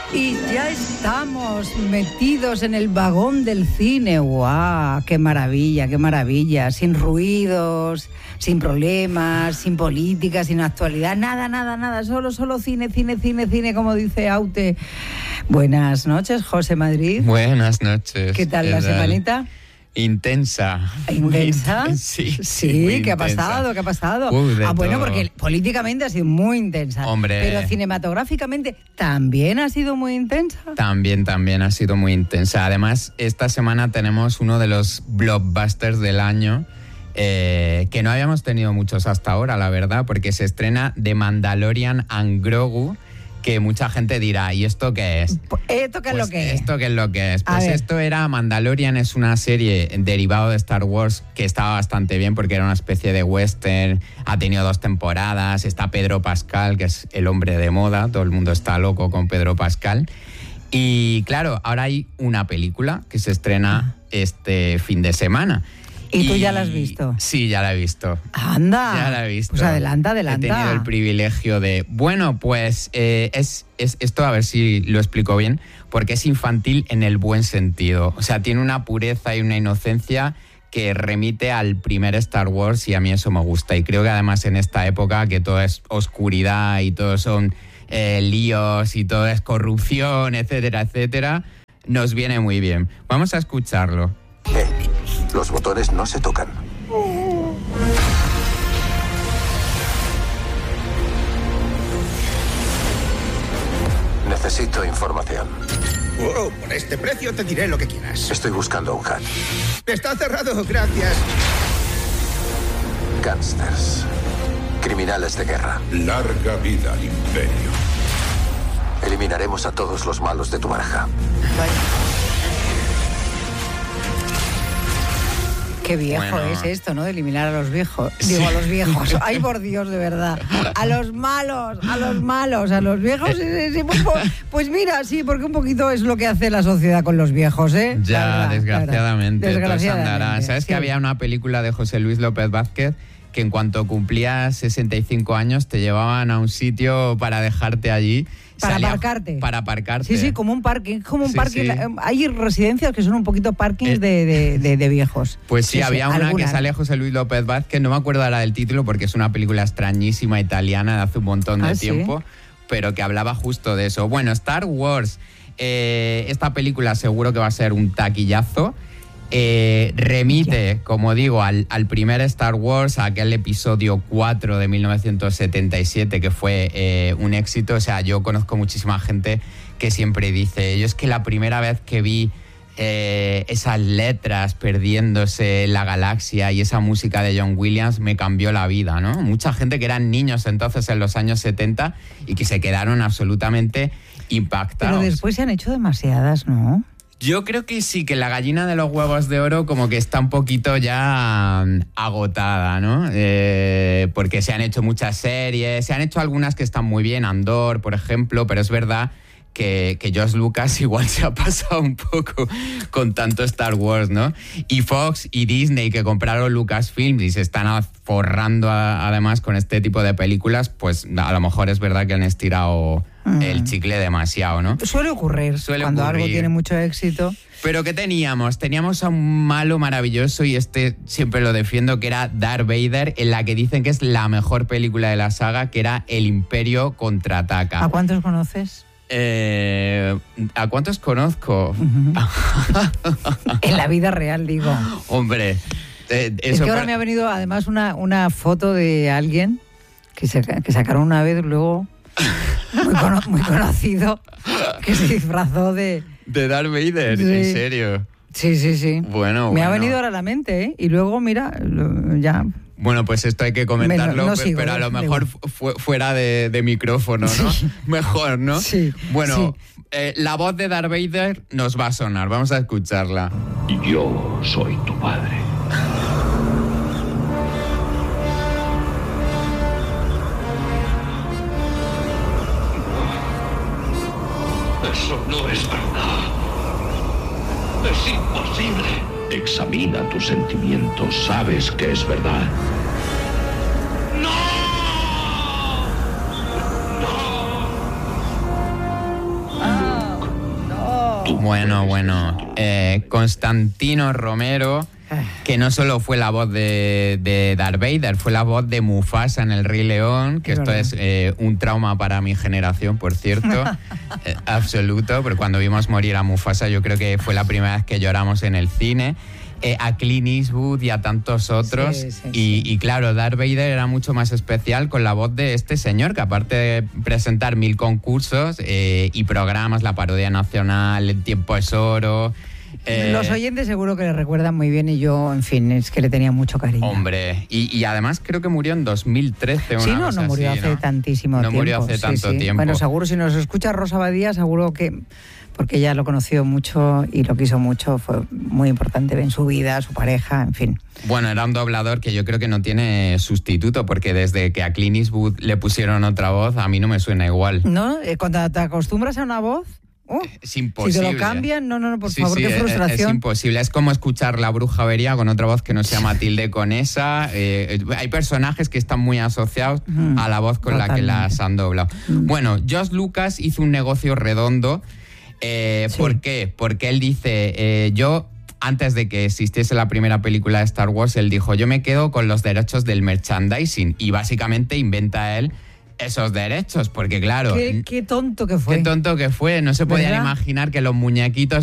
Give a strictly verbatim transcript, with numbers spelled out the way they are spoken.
Y ya estamos metidos en el vagón del cine. ¡Guau! ¡Qué maravilla, qué maravilla! Sin ruidos, sin problemas, sin política, sin actualidad. Nada, nada, nada. Solo, solo cine, cine, cine, cine, como dice Aute. Buenas noches, José Madrid. Buenas noches. ¿Qué tal la semanita? Intensa. ¿Intensa? Inten- sí. Sí, ¿qué ha pasado? ¿Qué ha pasado? Uy, de ah, bueno, todo. porque políticamente ha sido muy intensa. Hombre. Pero cinematográficamente también ha sido muy intensa. También, también ha sido muy intensa. Además, esta semana tenemos uno de los blockbusters del año, eh, que no habíamos tenido muchos hasta ahora, la verdad, porque se estrena The Mandalorian and Grogu, que mucha gente dirá, ¿y esto qué es? ¿Esto qué es Pues lo que es? ¿Esto qué es lo que es? A Pues ver. esto era Mandalorian, es una serie derivado de Star Wars que estaba bastante bien porque era una especie de western, ha tenido dos temporadas, está Pedro Pascal, que es el hombre de moda, todo el mundo está loco con Pedro Pascal. Y claro, ahora hay una película que se estrena este fin de semana. ¿Y tú ya la has visto? Sí, ya la he visto. ¡Anda! Ya la he visto. Pues adelanta, adelanta. He tenido el privilegio de... Bueno, pues eh, es, es esto, a ver si lo explico bien, porque es infantil en el buen sentido. O sea, tiene una pureza y una inocencia que remite al primer Star Wars y a mí eso me gusta. Y creo que además en esta época que todo es oscuridad y todo son eh, líos y todo es corrupción, etcétera, etcétera, nos viene muy bien. Vamos a escucharlo. Eh, los botones no se tocan. Necesito información. Oh, por este precio te diré lo que quieras. Estoy buscando un hack. Está cerrado, gracias. Gángsters. Criminales de guerra. Larga vida al imperio. Eliminaremos a todos los malos de tu baraja. Qué viejo Bueno. es esto, ¿no? De eliminar a los viejos. Sí. Digo, a los viejos. Ay, por Dios, de verdad. A los malos, a los malos, a los viejos. Sí, sí, sí, pues, pues- pues mira, sí, porque un poquito es lo que hace la sociedad con los viejos, ¿eh? La Ya, verdad, desgraciadamente. la verdad. todo se andará. Desgraciadamente, ¿Sabes sí. que había una película de José Luis López Vázquez que en cuanto cumplías sesenta y cinco años te llevaban a un sitio para dejarte allí? Para Salía- aparcarte. Para aparcarte. Sí, sí, como un parking, como un Sí, parking. sí. Hay residencias que son un poquito parkings Eh. de, de, de- de viejos. Pues sí, había una algunas. que sale José Luis López Vázquez, no me acuerdo ahora del título porque es una película extrañísima italiana de hace un montón de Ah, ¿sí? tiempo, pero que hablaba justo de eso. Bueno, Star Wars, eh, esta película seguro que va a ser un taquillazo. Eh, remite, como digo, al, al primer Star Wars, a aquel episodio cuatro de mil novecientos setenta y siete que fue eh, un éxito. O sea, yo conozco muchísima gente que siempre dice, yo es que la primera vez que vi eh, esas letras perdiéndose en la galaxia y esa música de John Williams me cambió la vida, ¿no? Mucha gente que eran niños entonces en los años setenta y que se quedaron absolutamente impactados. Pero después se han hecho demasiadas, ¿no? Yo creo que sí, que la gallina de los huevos de oro como que está un poquito ya mm, agotada, ¿no? Eh, porque se han hecho muchas series, se han hecho algunas que están muy bien, Andor, por ejemplo, pero es verdad que, que George Lucas igual se ha pasado un poco con tanto Star Wars, ¿no? Y Fox y Disney, que compraron Lucasfilm y se están forrando a- además con este tipo de películas, pues a lo mejor es verdad que han estirado el chicle demasiado, ¿no? Suele ocurrir Suele cuando ocurrir. algo tiene mucho éxito. Pero ¿qué teníamos? Teníamos a un malo maravilloso y este siempre lo defiendo, que era Darth Vader, en la que dicen que es la mejor película de la saga, que era El Imperio Contraataca. ¿A cuántos conoces? Eh, ¿A cuántos conozco? En la vida real, digo. Hombre, eh, Es eso que ahora por- me ha venido además una, una foto de alguien que, se, que sacaron una vez luego muy, cono- muy conocido que se disfrazó de... de Darth Vader, Sí. en serio. Sí, sí, sí. Bueno, Me ha bueno. venido ahora a la mente, ¿eh? Y luego, mira, lo- ya... Bueno, pues esto hay que comentarlo, Me- no pe- sigo, pero a lo da mejor igual. fu- fuera de, de micrófono, ¿no? Sí. Mejor, ¿no? Sí, Bueno, sí. eh, la voz de Darth Vader nos va a sonar, vamos a escucharla. Yo soy tu padre. Eso no es verdad. Es imposible. Examina tus sentimientos, sabes que es verdad. ¡No! ¡No! Tú Bueno, puedes bueno. decidir. Eh, Constantino Romero, que no solo fue la voz de, de Darth Vader, fue la voz de Mufasa en El Rey León, que Es esto verdad. es eh, un trauma para mi generación, por cierto, eh, absoluto, pero cuando vimos morir a Mufasa yo creo que fue la primera vez que lloramos en el cine. Eh, a Clint Eastwood y a tantos otros. Sí, sí, y, sí. y claro, Darth Vader era mucho más especial con la voz de este señor, que aparte de presentar mil concursos eh, y programas, la parodia nacional, El tiempo es oro... eh, Los oyentes seguro que le recuerdan muy bien y yo, en fin, es que le tenía mucho cariño. Hombre, y, y además creo que murió en dos mil trece. Sí, una no, cosa no murió así, hace ¿no? tantísimo No tiempo. murió hace sí, tanto sí. tiempo. Bueno, seguro si nos escucha Rosa Badía, seguro que, porque ella lo conoció mucho y lo quiso mucho, fue muy importante en su vida, su pareja, en fin. Bueno, era un doblador que yo creo que no tiene sustituto, porque desde que a Clint Eastwood le pusieron otra voz, a mí no me suena igual. ¿No? Eh, Cuando te acostumbras a una voz, uh, Es imposible. si te lo cambian, no, no, no, por Sí, favor, sí, qué es- frustración. Es imposible. Es como escuchar La Brujería con otra voz que no sea Matilde Conesa. Eh, hay personajes que están muy asociados Mm, a la voz con la que totalmente. las han doblado. Bueno, George Lucas hizo un negocio redondo. Eh, Sí. ¿Por qué? Porque él dice, eh, yo... Antes de que existiese la primera película de Star Wars, él dijo, yo me quedo con los derechos del merchandising. Y básicamente inventa él esos derechos, porque claro... Qué, qué tonto que fue. Qué tonto que fue, no se podían ¿Verdad? imaginar que los muñequitos